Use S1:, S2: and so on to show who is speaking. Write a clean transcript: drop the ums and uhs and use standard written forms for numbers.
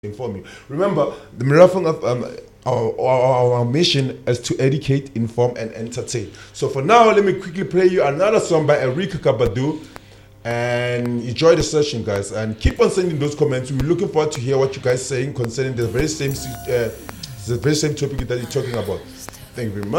S1: inform you. Remember, the marathon of our mission is to educate, inform, and entertain. So for now, let me quickly play you another song by Erika Kabadu. And enjoy the session, guys. And keep on sending those comments. We're looking forward to hear what you guys saying concerning the very same topic that you're talking about. Thank you very much.